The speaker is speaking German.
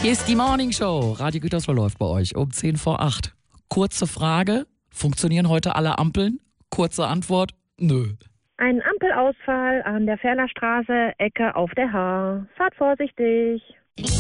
Hier ist die Morning Show. Radio Gütersloh läuft bei euch um 10 vor 8. Kurze Frage. Funktionieren heute alle Ampeln? Kurze Antwort: Nö. Ein Ampelausfall an der Fernerstraße, Ecke auf der Haar. Fahrt vorsichtig.